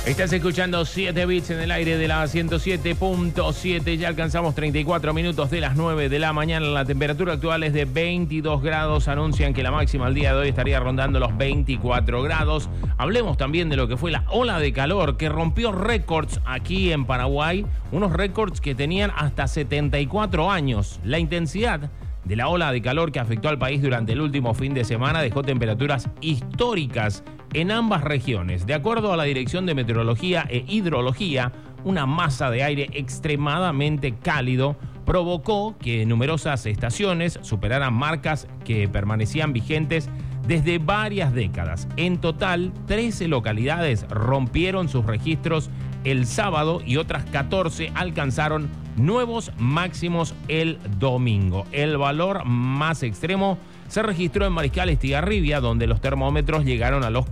Estás escuchando 7 bits en el aire de la 107.7. Ya alcanzamos 34 minutos de las 9 de la mañana. La temperatura actual es de 22 grados. Anuncian que la máxima al día de hoy estaría rondando los 24 grados. Hablemos también de lo que fue la ola de calor que rompió récords aquí en Paraguay. Unos récords que tenían hasta 74 años. La intensidad de la ola de calor que afectó al país durante el último fin de semana dejó temperaturas históricas en ambas regiones. De acuerdo a la Dirección de Meteorología e Hidrología, una masa de aire extremadamente cálido provocó que numerosas estaciones superaran marcas que permanecían vigentes desde varias décadas. En total, 13 localidades rompieron sus registros el sábado y otras 14 alcanzaron nuevos máximos el domingo. El valor más extremo se registró en Mariscal Estigarribia, donde los termómetros llegaron a los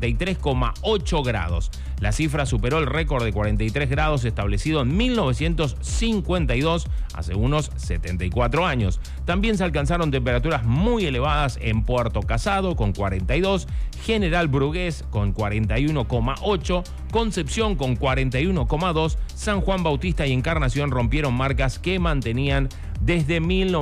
43,8 grados. La cifra superó el récord de 43 grados establecido en 1952, hace unos 74 años. También se alcanzaron temperaturas muy elevadas en Puerto Casado con 42, General Brugués con 41,8, Concepción con 41,2, San Juan Bautista y Encarnación rompieron marcas que mantenían desde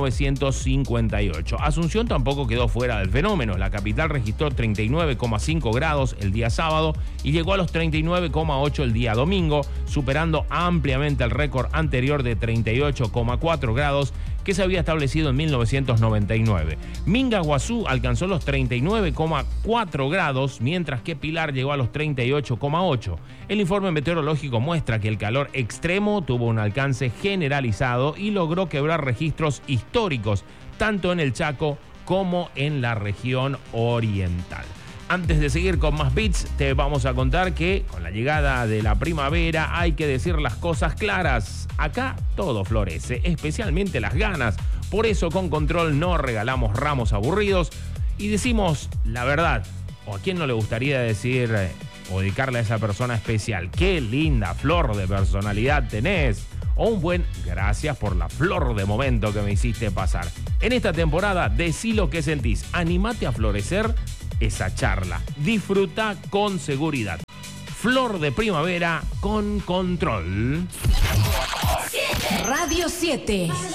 1958. Asunción tampoco quedó fuera del fenómeno. La capital registró 39,5 grados el día sábado y llegó a los 39,8 el día domingo, superando ampliamente el récord anterior de 38,4 grados que se había establecido en 1999. Minga Guazú alcanzó los 39,4 grados, mientras que Pilar llegó a los 38,8. El informe meteorológico muestra que el calor extremo tuvo un alcance generalizado y logró quebrar registros históricos, tanto en el Chaco como en la región oriental. Antes de seguir con más bits, te vamos a contar que con la llegada de la primavera hay que decir las cosas claras. Acá todo florece, especialmente las ganas. Por eso con Control no regalamos ramos aburridos y decimos la verdad. ¿O a quién no le gustaría decir o dedicarle a esa persona especial? ¡Qué linda flor de personalidad tenés! O un buen gracias por la flor de momento que me hiciste pasar. En esta temporada, decí lo que sentís. Animate a florecer esa charla. Disfruta con seguridad. Flor de primavera con Control. Radio 7.